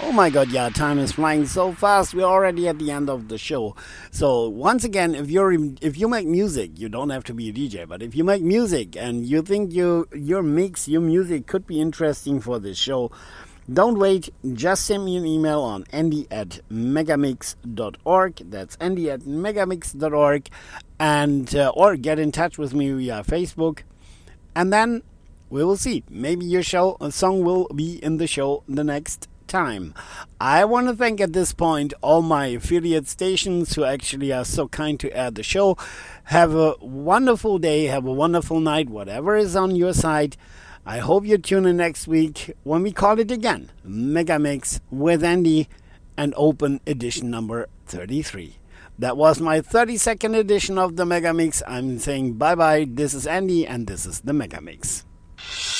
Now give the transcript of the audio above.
Oh my god, yeah, time is flying so fast. We're already at the end of the show. So once again, if you make music, you don't have to be a DJ, but if you make music and you think your music could be interesting for this show, don't wait. Just send me an email on andy@megamix.org. That's andy@megamix.org, and or get in touch with me via Facebook, and then we will see. Maybe your song will be in the show the next time. I want to thank at this point all my affiliate stations who actually are so kind to air the show. Have a wonderful day, have a wonderful night, whatever is on your side. I hope you tune in next week when we call it again, Megamix with Andy, and open edition number 33. That was my 32nd edition of the Megamix. I'm saying bye-bye. This is Andy, and this is the Megamix.